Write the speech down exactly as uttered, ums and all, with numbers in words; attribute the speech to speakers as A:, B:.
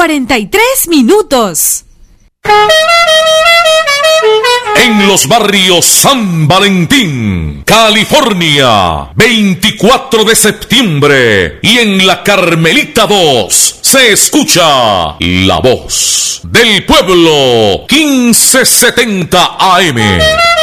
A: cuarenta y tres minutos.
B: En los barrios San Valentín, California, veinticuatro de septiembre, y en la Carmelita dos se escucha la voz del pueblo, quince setenta A M.